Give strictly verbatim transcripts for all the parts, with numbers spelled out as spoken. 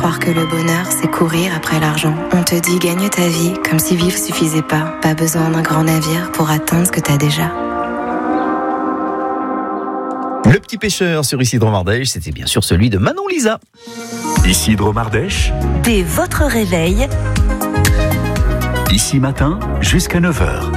croire que le bonheur, c'est courir après l'argent. On te dit gagne ta vie comme si vivre suffisait pas. Pas besoin d'un grand navire pour atteindre ce que t'as déjà. Le petit pêcheur sur Ici Dromardèche, c'était bien sûr celui de Manon Lisa. Ici Dromardèche, dès votre réveil, ici matin jusqu'à neuf heures.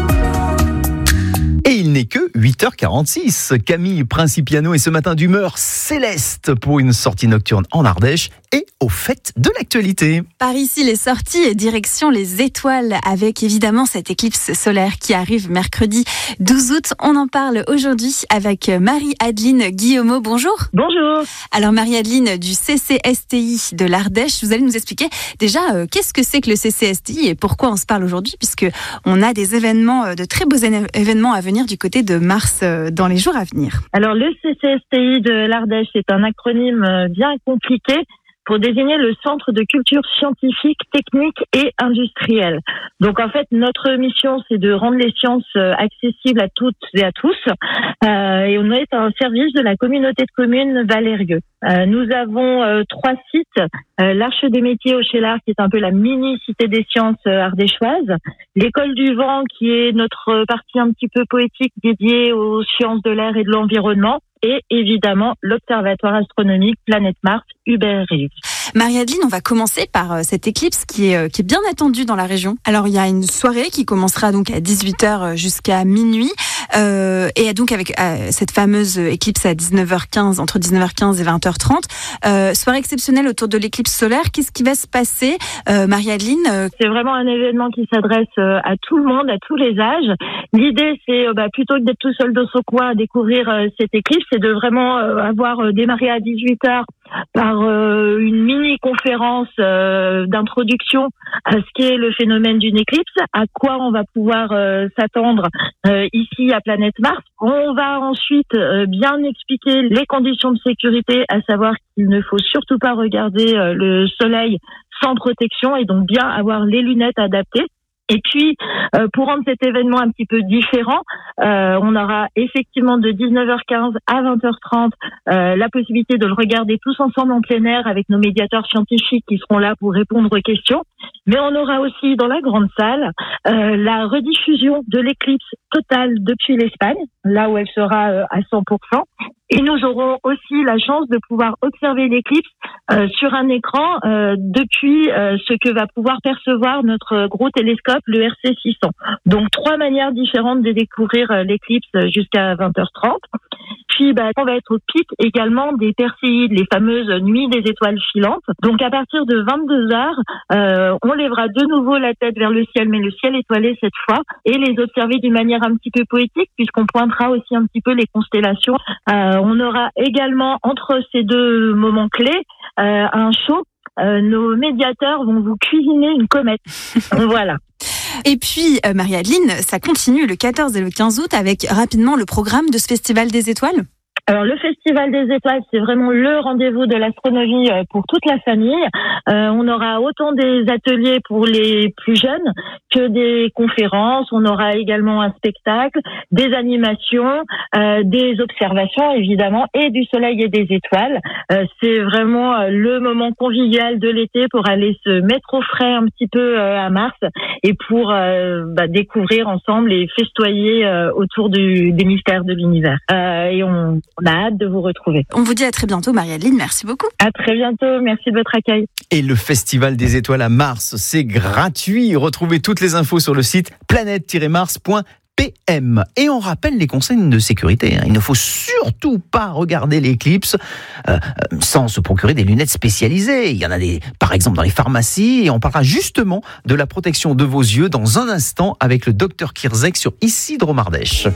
Et il n'est que huit heures quarante-six. Camille Principiano est ce matin d'humeur céleste pour une sortie nocturne en Ardèche et au fait de l'actualité. Par ici, les sorties et direction les étoiles avec évidemment cette éclipse solaire qui arrive mercredi douze août. On en parle aujourd'hui avec Marie-Adeline Guillaumeau. Bonjour. Bonjour. Alors Marie-Adeline du C C S T I de l'Ardèche, vous allez nous expliquer déjà euh, qu'est-ce que c'est que le C C S T I et pourquoi on se parle aujourd'hui, puisque on a des événements, de très beaux événements à venir du côté de Mars dans les jours à venir. Alors le C C S T I de l'Ardèche, c'est un acronyme bien compliqué pour désigner le centre de culture scientifique, technique et industrielle. Donc en fait, notre mission, c'est de rendre les sciences accessibles à toutes et à tous. Euh, et on est un service de la communauté de communes Valérieux. Euh, nous avons euh, trois sites. Euh, L'Arche des métiers au Chélard, qui est un peu la mini-cité des sciences euh, ardéchoises. L'École du vent, qui est notre partie un petit peu poétique dédiée aux sciences de l'air et de l'environnement. Et évidemment, l'Observatoire astronomique Planète Mars, Hubert Reeves. Marie-Adeline, on va commencer par cette éclipse qui est, qui est bien attendue dans la région. Alors, il y a une soirée qui commencera donc à dix-huit heures jusqu'à minuit. Euh, et donc, avec euh, cette fameuse éclipse à dix-neuf heures quinze, entre dix-neuf heures quinze et vingt heures trente. Euh, soirée exceptionnelle autour de l'éclipse solaire. Qu'est-ce qui va se passer, euh, Marie-Adeline? C'est vraiment un événement qui s'adresse à tout le monde, à tous les âges. L'idée, c'est bah, plutôt que d'être tout seul dans son coin à découvrir euh, cette éclipse, c'est de vraiment euh, avoir euh, démarré à dix-huit heures par euh, une mini-conférence euh, d'introduction à ce qu'est le phénomène d'une éclipse, à quoi on va pouvoir euh, s'attendre euh, ici à Planète Mars. On va ensuite euh, bien expliquer les conditions de sécurité, à savoir qu'il ne faut surtout pas regarder euh, le soleil sans protection et donc bien avoir les lunettes adaptées. Et puis, euh, pour rendre cet événement un petit peu différent, euh, on aura effectivement de dix-neuf heures quinze à vingt heures trente euh, la possibilité de le regarder tous ensemble en plein air avec nos médiateurs scientifiques qui seront là pour répondre aux questions. Mais on aura aussi dans la grande salle euh, la rediffusion de l'éclipse totale depuis l'Espagne, là où elle sera euh, à cent pour cent. Et nous aurons aussi la chance de pouvoir observer l'éclipse euh, sur un écran euh, depuis euh, ce que va pouvoir percevoir notre gros télescope, le R C six cents. Donc trois manières différentes de découvrir euh, l'éclipse jusqu'à vingt heures trente. Puis bah, on va être au pic également des Perséides, les fameuses nuits des étoiles filantes. Donc à partir de vingt-deux heures, euh, on lèvera de nouveau la tête vers le ciel, mais le ciel étoilé cette fois, et les observer d'une manière un petit peu poétique, puisqu'on pointera aussi un petit peu les constellations. Euh, on aura également, entre ces deux moments clés, euh, un show. Euh, nos médiateurs vont vous cuisiner une comète. Voilà. Et puis, euh, Marie-Adeline, ça continue le quatorze et le quinze août avec rapidement le programme de ce Festival des Étoiles. Alors le Festival des Étoiles, c'est vraiment le rendez-vous de l'astronomie pour toute la famille. Euh, on aura autant des ateliers pour les plus jeunes que des conférences. On aura également un spectacle, des animations, euh, des observations évidemment, et du soleil et des étoiles. Euh, c'est vraiment le moment convivial de l'été pour aller se mettre au frais un petit peu euh, à Mars et pour euh, bah, découvrir ensemble et festoyer euh, autour du, des mystères de l'univers. Euh, et on On a hâte de vous retrouver. On vous dit à très bientôt, Marie-Adeline. Merci beaucoup. À très bientôt. Merci de votre accueil. Et le Festival des Étoiles à Mars, c'est gratuit. Retrouvez toutes les infos sur le site planète tiret mars point p m. Et on rappelle les consignes de sécurité. Il ne faut surtout pas regarder l'éclipse euh, sans se procurer des lunettes spécialisées. Il y en a des, par exemple, dans les pharmacies. Et on parlera justement de la protection de vos yeux dans un instant avec le docteur Kirzek sur Ici Dromardèche.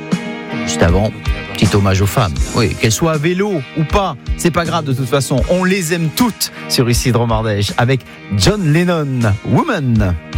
Juste avant, petit hommage aux femmes. Oui, qu'elles soient à vélo ou pas, c'est pas grave de toute façon. On les aime toutes sur Ici Dromardèche avec John Lennon, Woman.